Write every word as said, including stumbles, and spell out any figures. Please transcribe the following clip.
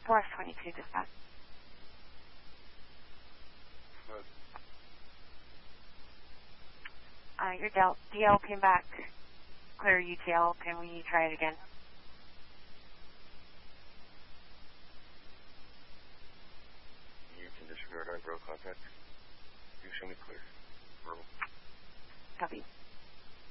four twenty-two dispatch. What? Uh, your D L, D L came back. Clear U T L. Can we try it again? You can disregard our bro contact. You show me clear. Verbal. Copy.